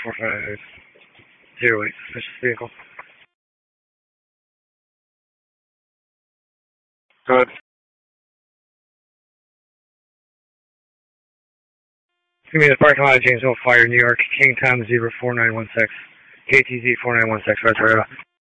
4508, suspicious vehicle. Go ahead. Give me the parking lot of Janesville Fire, New York, Kingtown 04916, KTZ 4916, Red Toyota.